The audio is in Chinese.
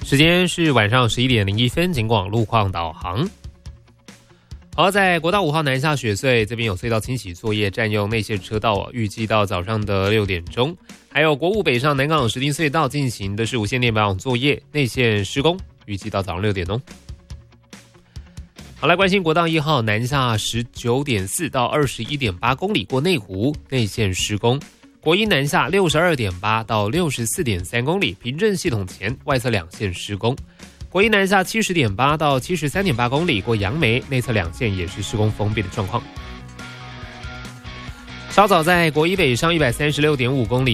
时间是晚上11点01分，警广路况导航。好，在国道5号南下雪隧这边有隧道清洗作业，占用内线车道，预计到早上的6点钟。还有国5北上南港石碇隧道进行的是无线电保养作业，内线施工，预计到早上6点哦。好，来关心国道1号南下19.4到21.8公里过内湖，内线施工。国一南下62.8到64.3公里，平镇系统前外侧2线施工。国一南下70.8到73.8公里过杨梅，内侧2线也是施工封闭的状况。稍早在国一北上136.5公里。